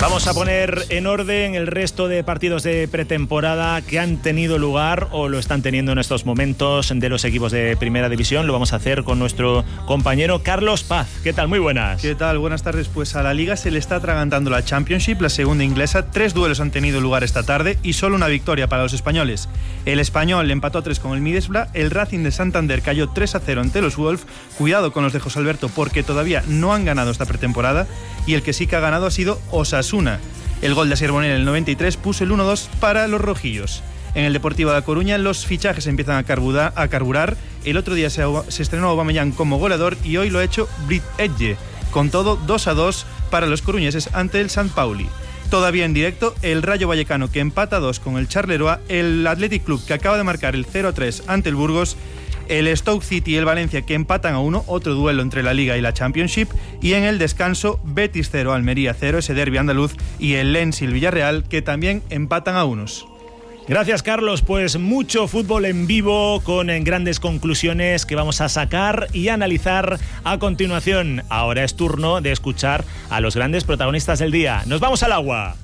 Vamos a poner en orden el resto de partidos de pretemporada que han tenido lugar o lo están teniendo en estos momentos de los equipos de Primera División. Lo vamos a hacer con nuestro compañero Carlos Paz. ¿Qué tal? Muy buenas. ¿Qué tal? Buenas tardes. Pues a la Liga se le está atragantando la Championship, la segunda inglesa. 3 duelos han tenido lugar esta tarde y solo una victoria para los españoles. El Español empató a 3 con el Middlesbrough, el Racing de Santander cayó 3-0 ante los Wolves. Cuidado con los de José Alberto porque todavía no han ganado esta pretemporada, y el que sí que ha ganado ha sido Osasuna. El gol de Asier Bonel en el 93 puso el 1-2 para los rojillos. En el Deportivo de A Coruña los fichajes empiezan a carburar. El otro día se estrenó Aubameyang como goleador y hoy lo ha hecho Britt Edge. Con todo, 2-2 para los coruñeses ante el Sant Pauli. Todavía en directo, el Rayo Vallecano que empata 2 con el Charleroi, el Athletic Club que acaba de marcar el 0-3 ante el Burgos, el Stoke City y el Valencia que empatan a 1, otro duelo entre la Liga y la Championship, y en el descanso Betis 0, Almería 0, ese derbi andaluz, y el Lens y el Villarreal que también empatan a 1. Gracias, Carlos. Pues mucho fútbol en vivo con grandes conclusiones que vamos a sacar y analizar a continuación. Ahora es turno de escuchar a los grandes protagonistas del día. ¡Nos vamos al agua!